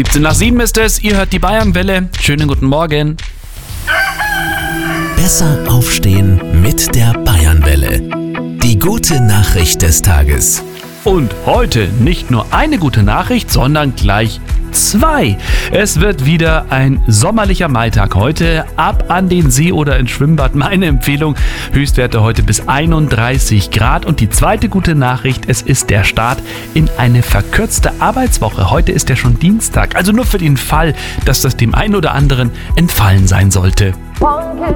7:17 ist es, ihr hört die Bayernwelle. Schönen guten Morgen. Besser aufstehen mit der Bayernwelle. Die gute Nachricht des Tages. Und heute nicht nur eine gute Nachricht, sondern gleich 2. Es wird wieder ein sommerlicher Maitag heute. Ab an den See oder ins Schwimmbad. Meine Empfehlung, Höchstwerte heute bis 31 Grad. Und die zweite gute Nachricht, es ist der Start in eine verkürzte Arbeitswoche. Heute ist ja schon Dienstag. Also nur für den Fall, dass das dem einen oder anderen entfallen sein sollte.